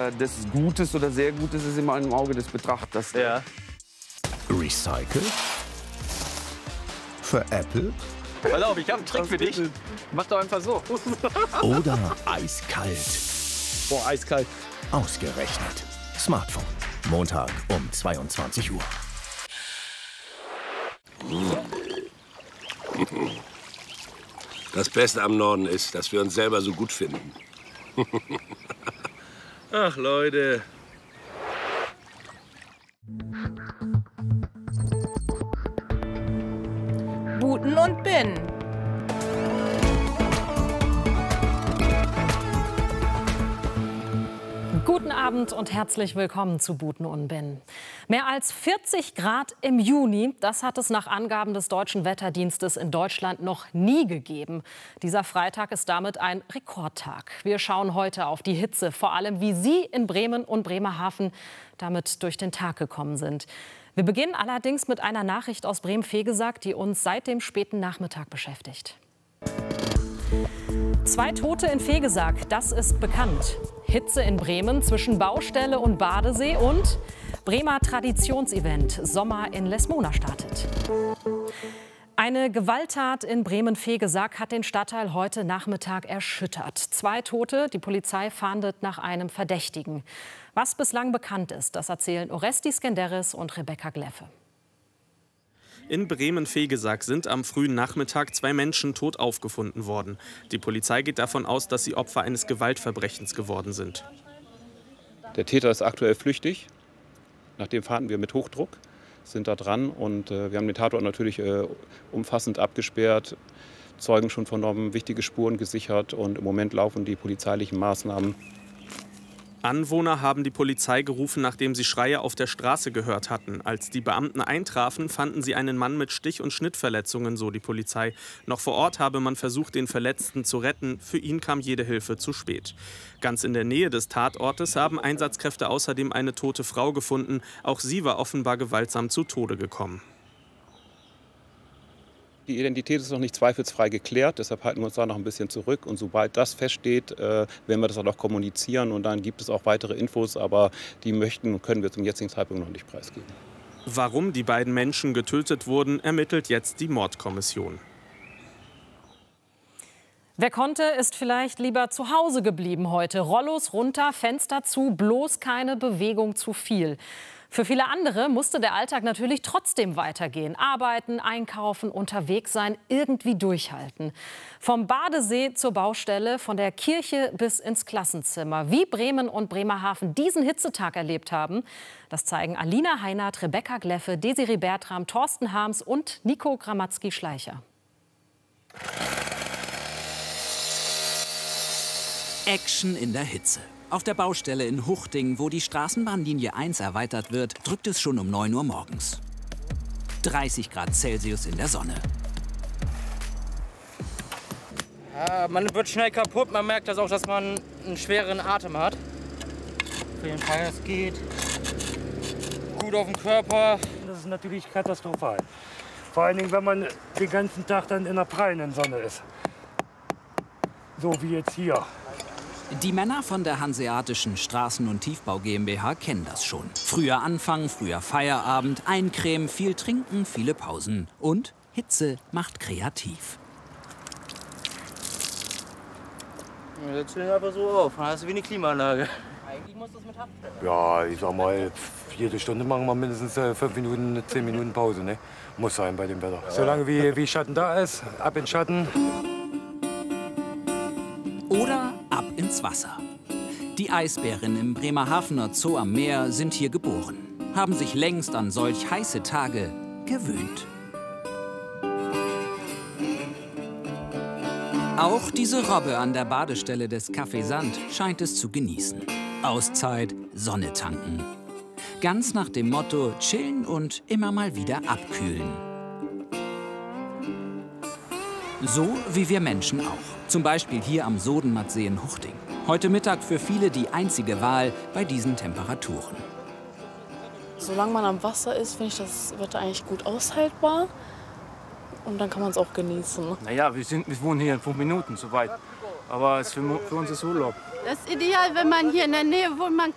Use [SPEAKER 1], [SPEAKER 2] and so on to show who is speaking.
[SPEAKER 1] des Gutes oder sehr Gutes ist immer im Auge des Betrachters.
[SPEAKER 2] Ja.
[SPEAKER 3] Recycle? Für Apple?
[SPEAKER 2] Pass auf, ich habe einen Trick für dich. Mach doch einfach so.
[SPEAKER 3] Oder eiskalt?
[SPEAKER 2] Boah, eiskalt.
[SPEAKER 3] Ausgerechnet. Smartphone. Montag um 22 Uhr.
[SPEAKER 4] Das Beste am Norden ist, dass wir uns selber so gut finden. Ach, Leute.
[SPEAKER 5] Buten und Bin.
[SPEAKER 6] Guten Abend und herzlich willkommen zu Buten und Bin. Mehr als 40 Grad im Juni, das hat es nach Angaben des Deutschen Wetterdienstes in Deutschland noch nie gegeben. Dieser Freitag ist damit ein Rekordtag. Wir schauen heute auf die Hitze, vor allem wie Sie in Bremen und Bremerhaven damit durch den Tag gekommen sind. Wir beginnen allerdings mit einer Nachricht aus Bremen-Vegesack, die uns seit dem späten Nachmittag beschäftigt. 2 Tote in Vegesack, das ist bekannt. Hitze in Bremen zwischen Baustelle und Badesee und Bremer Traditionsevent Sommer in Lesmona startet. Eine Gewalttat in Bremen-Vegesack hat den Stadtteil heute Nachmittag erschüttert. 2 Tote, die Polizei fahndet nach einem Verdächtigen. Was bislang bekannt ist, das erzählen Oresti Skenderis und Rebecca Gleffe.
[SPEAKER 7] In Bremen-Vegesack sind am frühen Nachmittag 2 Menschen tot aufgefunden worden. Die Polizei geht davon aus, dass sie Opfer eines Gewaltverbrechens geworden sind.
[SPEAKER 8] Der Täter ist aktuell flüchtig. Nachdem fahren wir mit Hochdruck, sind da dran und wir haben den Tatort natürlich umfassend abgesperrt, Zeugen schon vernommen, wichtige Spuren gesichert und im Moment laufen die polizeilichen Maßnahmen.
[SPEAKER 7] Anwohner haben die Polizei gerufen, nachdem sie Schreie auf der Straße gehört hatten. Als die Beamten eintrafen, fanden sie einen Mann mit Stich- und Schnittverletzungen, so die Polizei. Noch vor Ort habe man versucht, den Verletzten zu retten. Für ihn kam jede Hilfe zu spät. Ganz in der Nähe des Tatortes haben Einsatzkräfte außerdem eine tote Frau gefunden. Auch sie war offenbar gewaltsam zu Tode gekommen.
[SPEAKER 8] Die Identität ist noch nicht zweifelsfrei geklärt, deshalb halten wir uns da noch ein bisschen zurück. Und sobald das feststeht, werden wir das auch kommunizieren. Und dann gibt es auch weitere Infos, aber die möchten und können wir zum jetzigen Zeitpunkt noch nicht preisgeben.
[SPEAKER 7] Warum die beiden Menschen getötet wurden, ermittelt jetzt die Mordkommission.
[SPEAKER 6] Wer konnte, ist vielleicht lieber zu Hause geblieben heute. Rollos runter, Fenster zu, bloß keine Bewegung zu viel. Für viele andere musste der Alltag natürlich trotzdem weitergehen. Arbeiten, einkaufen, unterwegs sein, irgendwie durchhalten. Vom Badesee zur Baustelle, von der Kirche bis ins Klassenzimmer. Wie Bremen und Bremerhaven diesen Hitzetag erlebt haben, das zeigen Alina Heinert, Rebecca Gleffe, Desiree Bertram, Thorsten Harms und Nico Gramatzki-Schleicher.
[SPEAKER 9] Action in der Hitze. Auf der Baustelle in Huchting, wo die Straßenbahnlinie 1 erweitert wird, drückt es schon um 9 Uhr morgens. 30 Grad Celsius in der Sonne.
[SPEAKER 10] Ja, man wird schnell kaputt. Man merkt das auch, dass man einen schweren Atem hat. Auf jeden Fall, das geht gut auf den Körper.
[SPEAKER 11] Das ist natürlich katastrophal. Vor allen Dingen, wenn man den ganzen Tag dann in der prallen Sonne ist. So wie jetzt hier.
[SPEAKER 9] Die Männer von der Hanseatischen Straßen- und Tiefbau GmbH kennen das schon. Früher Anfang, früher Feierabend, eincremen, viel trinken, viele Pausen. Und Hitze macht kreativ.
[SPEAKER 10] Wir setzen den einfach so auf, dann hast du wie eine Klimaanlage. Eigentlich muss das mit Haft.
[SPEAKER 11] Ja, ich sag mal, jede Stunde machen wir mindestens 5 Minuten, 10 Minuten Pause. Ne? Muss sein bei dem Wetter. Solange wie Schatten da ist, ab in Schatten.
[SPEAKER 9] Oder ab ins Wasser. Die Eisbären im Bremerhavener Zoo am Meer sind hier geboren, haben sich längst an solch heiße Tage gewöhnt. Auch diese Robbe an der Badestelle des Café Sand scheint es zu genießen. Auszeit, Sonne tanken. Ganz nach dem Motto chillen und immer mal wieder abkühlen. So wie wir Menschen auch. Zum Beispiel hier am Sodenmatsee in Huchting. Heute Mittag für viele die einzige Wahl bei diesen Temperaturen.
[SPEAKER 12] Solange man am Wasser ist, finde ich das Wetter eigentlich gut aushaltbar. Und dann kann man es auch genießen.
[SPEAKER 13] Naja, wir wohnen hier in 5 Minuten, so weit. Aber für uns ist Urlaub.
[SPEAKER 14] Das ist ideal, wenn man hier in der Nähe wohnt. Man